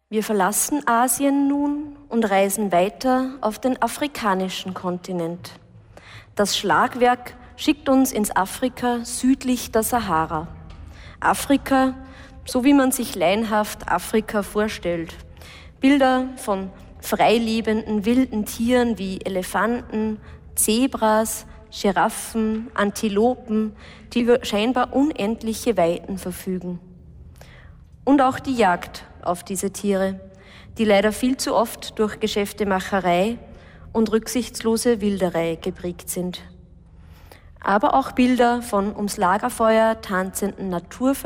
Wir verlassen Asien nun und reisen weiter auf den afrikanischen Kontinent. Das Schlagwerk schickt uns ins Afrika südlich der Sahara. Afrika, so wie man sich laienhaft Afrika vorstellt. Bilder von freilebenden wilden Tieren wie Elefanten, Zebras, Giraffen, Antilopen, die über scheinbar unendliche Weiten verfügen. Und auch die Jagd auf diese Tiere, die leider viel zu oft durch Geschäftemacherei und rücksichtslose Wilderei geprägt sind. Aber auch Bilder von ums Lagerfeuer tanzenden Naturvölkern